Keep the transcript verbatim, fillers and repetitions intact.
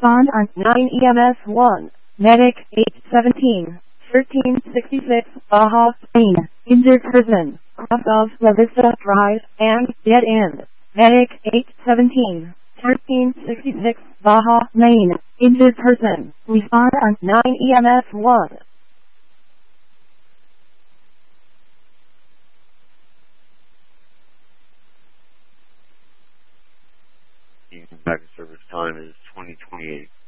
Respond on nine E M S one. Medic eight seventeen. thirteen sixty-six, Baja, Maine. Injured person, cross of La Vista Drive, and dead end. Medic eight seventeen. thirteen sixty-six, Baja, Maine. Injured person, respond on nine E M S one. Back in service time is twenty twenty-eight.